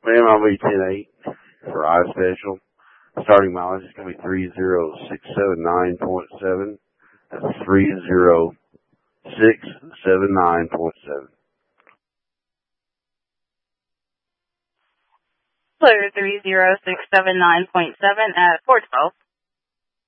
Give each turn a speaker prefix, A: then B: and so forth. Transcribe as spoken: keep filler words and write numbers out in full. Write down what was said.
A: Ma'am, I'll be ten eight for I special. Starting mileage is going to be three zero six seven nine point seven. That's three zero six seven nine point seven.
B: Clear three zero six seven nine point seven at four twelve.